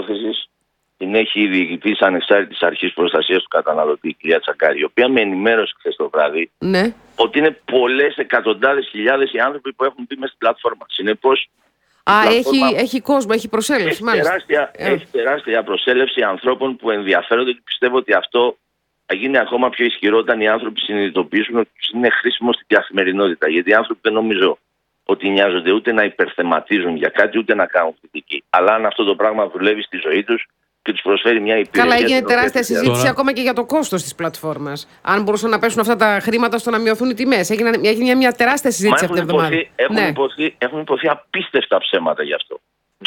Πρόθεσης την έχει ήδη διοικητής ανεξάρτητης αρχής προστασίας του καταναλωτή, η κυρία Τσακάρη, η οποία με ενημέρωσε χθες το βράδυ ότι είναι πολλές εκατοντάδες χιλιάδες οι άνθρωποι που έχουν μπει μέσα στην πλατφόρμα. Συνεπώς. Έχει κόσμο, έχει προσέλευση. Έχει τεράστια προσέλευση ανθρώπων που ενδιαφέρονται και πιστεύω ότι αυτό θα γίνει ακόμα πιο ισχυρό όταν οι άνθρωποι συνειδητοποιήσουν ότι είναι χρήσιμο στην καθημερινότητα. Γιατί οι άνθρωποι δεν νομίζω ότι νοιάζονται ούτε να υπερθεματίζουν για κάτι, ούτε να κάνουν κριτική. Αλλά αν αυτό το πράγμα δουλεύει στη ζωή τους και τους προσφέρει μια υπηρεσία. Καλά, έγινε τεράστια συζήτηση ακόμα και για το κόστος της πλατφόρμας. Αν μπορούσαν να πέσουν αυτά τα χρήματα στο να μειωθούν οι τιμές. Έγινε μια τεράστια συζήτηση αυτή την εβδομάδα. Έχουν υποθεί απίστευτα ψέματα γι' αυτό.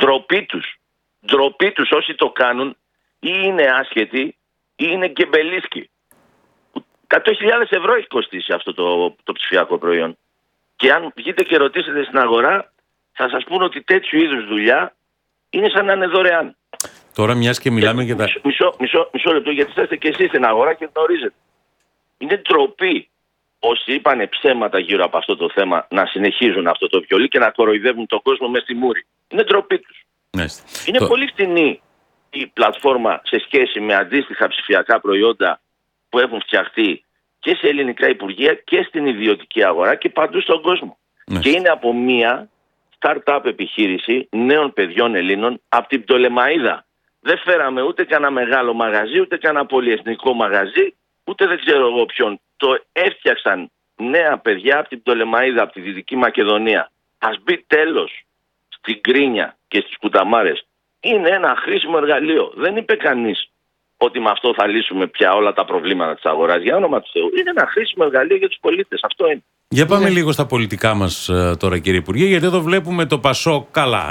Ντροπή τους όσοι το κάνουν, ή είναι άσχετοι ή είναι γκεμπελίσκοι. 100.000 ευρώ έχει κοστίσει αυτό το ψηφιακό προϊόν. Και αν βγείτε και ρωτήσετε στην αγορά, θα σας πούν ότι τέτοιου είδους δουλειά είναι σαν να είναι δωρεάν. Τώρα μιας και μιλάμε για τα... Μισό λεπτό, γιατί είστε και εσείς στην αγορά και γνωρίζετε. Είναι ντροπή όσοι είπανε ψέματα γύρω από αυτό το θέμα να συνεχίζουν αυτό το βιολί και να κοροϊδεύουν τον κόσμο μες στη μούρη. Είναι ντροπή τους. Είναι πολύ φτηνή η πλατφόρμα σε σχέση με αντίστοιχα ψηφιακά προϊόντα που έχουν φτιαχτεί και σε ελληνικά υπουργεία και στην ιδιωτική αγορά και παντού στον κόσμο. Και είναι από μία start-up επιχείρηση νέων παιδιών Ελλήνων από την Πτολεμαΐδα. Δεν φέραμε ούτε κανένα μεγάλο μαγαζί, ούτε κανένα πολυεθνικό μαγαζί, ούτε δεν ξέρω εγώ ποιον. Το έφτιαξαν νέα παιδιά από την Πτολεμαΐδα, από τη Δυτική Μακεδονία. Ας μπει τέλος στην κρίνια και στις κουταμάρες. Είναι ένα χρήσιμο εργαλείο. Δεν είπε κανείς ότι με αυτό θα λύσουμε πια όλα τα προβλήματα της αγοράς. Για όνομα του Θεού. Είναι ένα χρήσιμο εργαλείο για τους πολίτες. Αυτό είναι. Για πάμε λίγο στα πολιτικά μας τώρα, κύριε Υπουργέ, γιατί εδώ βλέπουμε το Πασόκ καλά.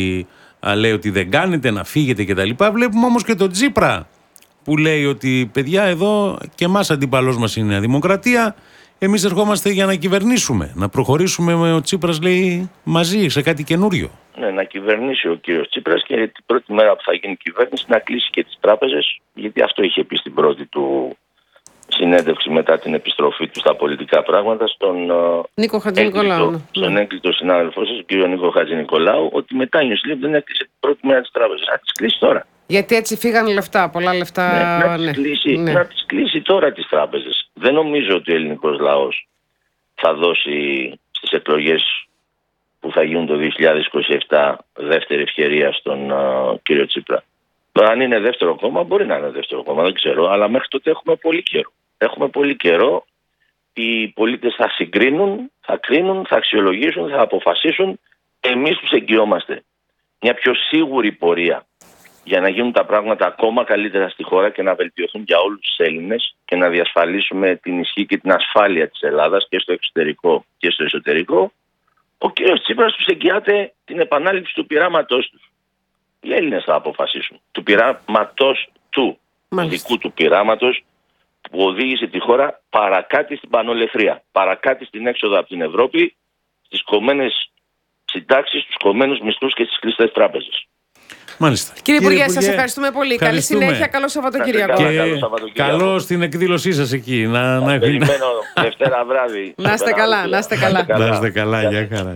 Λέει ότι δεν κάνετε, να φύγετε κτλ. Βλέπουμε όμως και τον Τσίπρα που λέει ότι παιδιά εδώ και εμάς αντίπαλός μας είναι η Νέα Δημοκρατία. Εμείς ερχόμαστε για να κυβερνήσουμε. Να προχωρήσουμε με ο Τσίπρας, λέει, μαζί σε κάτι καινούριο. Ναι, να κυβερνήσει ο κύριος Τσίπρας και την πρώτη μέρα που θα γίνει κυβέρνηση να κλείσει και τις τράπεζες, γιατί αυτό είχε πει στην πρώτη του συνέντευξη μετά την επιστροφή του στα πολιτικά πράγματα στον Νίκο Χατζηνικολάου. Στον έγκριτο συνάδελφό σας, τον κύριο Νίκο Χατζηνικολάου, ότι μετά η Νιουσλίπ δεν έκλεισε την πρώτη μέρα της τράπεζας. Να τις κλείσει τώρα. Γιατί έτσι φύγανε λεφτά, πολλά λεφτά. Να τις κλείσει τώρα τις τράπεζες. Δεν νομίζω ότι ο ελληνικός λαός θα δώσει στις εκλογές που θα γίνουν το 2027 δεύτερη ευκαιρία στον κύριο Τσίπρα. Τώρα αν είναι δεύτερο κόμμα, μπορεί να είναι δεύτερο κόμμα, δεν ξέρω, αλλά μέχρι τότε έχουμε πολύ καιρό. Έχουμε πολύ καιρό, οι πολίτες θα συγκρίνουν, θα κρίνουν, θα αξιολογήσουν, θα αποφασίσουν. Εμείς τους εγγυόμαστε μια πιο σίγουρη πορεία για να γίνουν τα πράγματα ακόμα καλύτερα στη χώρα και να βελτιωθούν για όλους τους Έλληνες και να διασφαλίσουμε την ισχύ και την ασφάλεια της Ελλάδας και στο εξωτερικό και στο εσωτερικό. Ο κύριος Τσίπρας τους εγγυάται την επανάληψη του πειράματός τους. Οι Έλληνες θα αποφασίσουν. Του πειράματος του, δικού του πειράματος που οδήγησε τη χώρα παρακάτω στην πανολεθρία, παρακάτω στην έξοδο από την Ευρώπη, στις κομμένες συντάξεις, στους κομμένους μισθούς και στις κλειστές τράμπεζες. Μάλιστα. Κύριε Υπουργέ, σας ευχαριστούμε πολύ. Καλή συνέχεια, καλό Σαββατοκύριακο. Καλό στην εκδήλωσή σας εκεί. Περιμένω Δευτέρα βράδυ. Να είστε καλά, να είστε καλά. Να είστε καλά, για χαρά.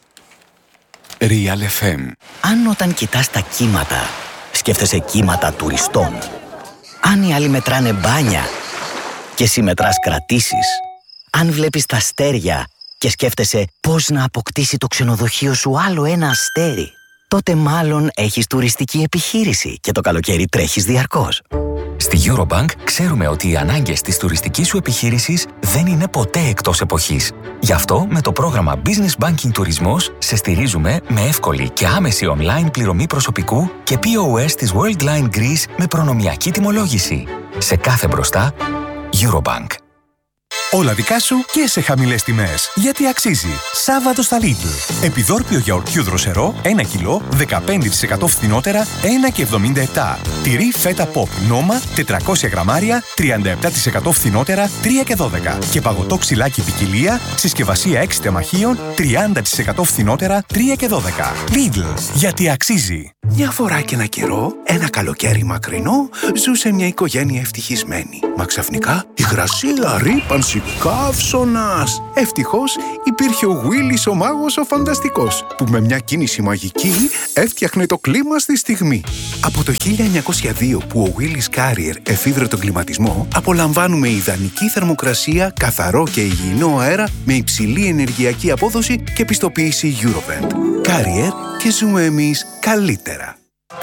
Real FM. Αν όταν κοιτάς τα κύματα, σκέφτεσαι κύματα τουριστών. Αν οι άλλοι μετράνε μπάνια και εσύ μετράς κρατήσεις. Αν βλέπεις τα αστέρια και σκέφτεσαι πώς να αποκτήσει το ξενοδοχείο σου άλλο ένα αστέρι, τότε μάλλον έχεις τουριστική επιχείρηση και το καλοκαίρι τρέχεις διαρκώς. Στη Eurobank ξέρουμε ότι οι ανάγκες της τουριστικής σου επιχείρησης δεν είναι ποτέ εκτός εποχής. Γι' αυτό με το πρόγραμμα Business Banking Τουρισμός σε στηρίζουμε με εύκολη και άμεση online πληρωμή προσωπικού και POS της Worldline Greece με προνομιακή τιμολόγηση. Σε κάθε μπροστά, Eurobank. Όλα δικά σου και σε χαμηλές τιμές. Γιατί αξίζει. Σάββατο στα Lidl. Επιδόρπιο γιαουρτιού δροσερό 1 κιλό 15% φθηνότερα 1,77. Τυρί φέτα pop νόμα 400 γραμμάρια 37% φθηνότερα 3,12. Και παγωτό ξυλάκι ποικιλία συσκευασία 6 τεμαχίων 30% φθηνότερα 3,12. Lidl. Γιατί αξίζει. Μια φορά και ένα καιρό, ένα καλοκαίρι μακρινό, ζούσε μια οικογένεια ευτυχισμένη. Μα ξαφνικά υγρασία, ρύπανση, καύσωνας. Ευτυχώς υπήρχε ο Willis ο μάγος ο φανταστικός, που με μια κίνηση μαγική έφτιαχνε το κλίμα στη στιγμή. Από το 1902 που ο Willis Carrier εφήβρε τον κλιματισμό, απολαμβάνουμε ιδανική θερμοκρασία, καθαρό και υγιεινό αέρα με υψηλή ενεργειακή απόδοση και πιστοποίηση Eurovent. Carrier, και ζούμε εμείς καλύτερα.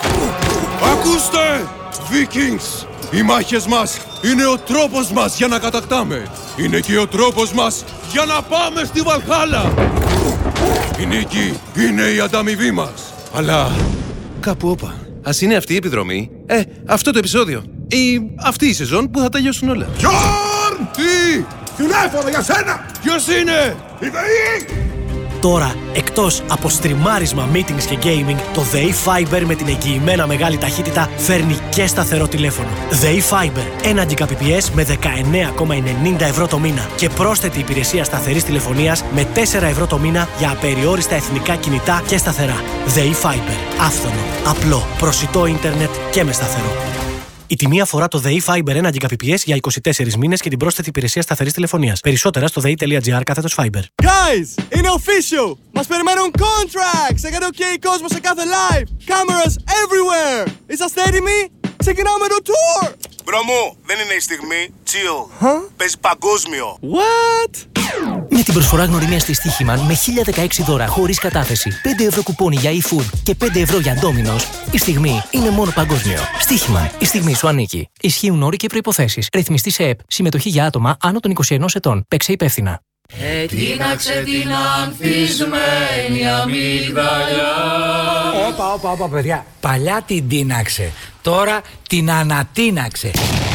Ακούστε, Vikings! Οι μάχες μας είναι ο τρόπος μας για να κατακτάμε. Είναι και ο τρόπος μας για να πάμε στη Βαλχάλα. Η νίκη είναι η ανταμοιβή μας. Αλλά κάπου όπα. Ας είναι αυτή η επιδρομή, αυτό το επεισόδιο ή αυτή η σεζόν που θα τελειώσουν όλα. Γιόρν! Τι! Τηλέφωνο για σένα! Ποιος είναι? Η ΔΕΗ! Τώρα, εκτός από στριμάρισμα, meetings και gaming, το ΔΕΗ Fiber με την εγγυημένα μεγάλη ταχύτητα φέρνει και σταθερό τηλέφωνο. ΔΕΗ Fiber, 1 Gbps με 19,90 ευρώ το μήνα και πρόσθετη υπηρεσία σταθερής τηλεφωνίας με 4 ευρώ το μήνα για απεριόριστα εθνικά κινητά και σταθερά. ΔΕΗ Fiber, άφθονο, απλό, προσιτό ίντερνετ και με σταθερό. Η τιμή αφορά το ΔΕΗ Fiber 1 Gbps για 24 μήνες και την πρόσθετη υπηρεσία σταθερής τηλεφωνίας. Περισσότερα στο dei.gr/Fiber. Guys, είναι official! Μας περιμένουν contracts! Έκανε OK κόσμο σε κάθε live! Cameras everywhere! Είσαστε έτοιμοι? Ξεκινάμε το tour! Μπρο μου, δεν είναι η στιγμή. Chill. Παίζει παγκόσμιο. What? Με την προσφορά γνωριμίας της Στοίχημαν με 1016 δώρα χωρίς κατάθεση, 5 ευρώ κουπόνι για eFood και 5 ευρώ για Domino's, η στιγμή είναι μόνο παγκόσμιο. Στοίχημαν, η στιγμή σου ανήκει. Ισχύουν όροι και προϋποθέσεις. Ρυθμιστή σε ΕΠ. Συμμετοχή για άτομα άνω των 21 ετών. Παίξε υπεύθυνα. Τίναξε την ανθισμένη αμυγδαλιά. Όπα, παιδιά. Παλιά την τίναξε. Τώρα την ανατίναξε.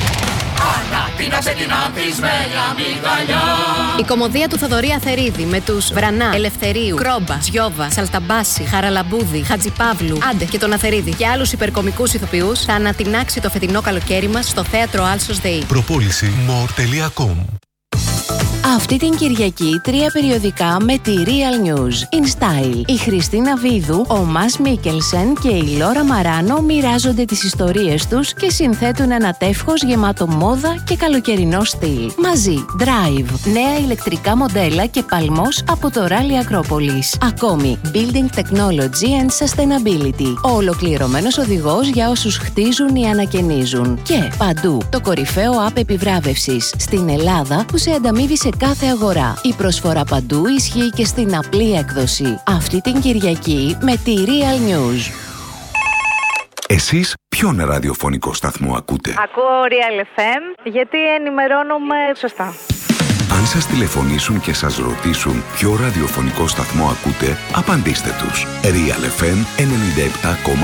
Ανατίναξε την ανθισμένη αμυγδαλιά. Η κωμωδία του Θοδωρή Αθερίδη με τους Βρανά, Ελευθερίου, Κρόμπα, Τζιόβα, Σαλταμπάση, Χαραλαμπούδη, Χατζιπαύλου, Άντε και τον Αθερίδη και άλλους υπερκομικούς ηθοποιούς θα ανατινάξει το φετινό καλοκαίρι μας στο θέατρο Άλσος ΔΕΗ. Προπόληση more.com. Αυτή την Κυριακή 3 περιοδικά με τη Real News. In Style. Η Χριστίνα Βίδου, ο Μας Μίκελσεν και η Λόρα Μαράνο μοιράζονται τις ιστορίες τους και συνθέτουν ένα τεύχος γεμάτο μόδα και καλοκαιρινό στυλ. Μαζί, Drive, νέα ηλεκτρικά μοντέλα και παλμός από το Rally Acropolis. Ακόμη, Building Technology and Sustainability. Ο ολοκληρωμένος οδηγός για όσους χτίζουν ή ανακαινίζουν. Και παντού, το κορυφαίο app επιβράβευσης στην Ελλάδα που σε ανταμείβει σε κάθε αγορά. Η προσφορά παντού ισχύει και στην απλή έκδοση. Αυτή την Κυριακή με τη Real News. Εσείς ποιον ραδιοφωνικό σταθμό ακούτε? Ακούω Real FM γιατί ενημερώνομαι σωστά. Αν σας τηλεφωνήσουν και σας ρωτήσουν ποιο ραδιοφωνικό σταθμό ακούτε, απαντήστε τους. Real FM 97,8.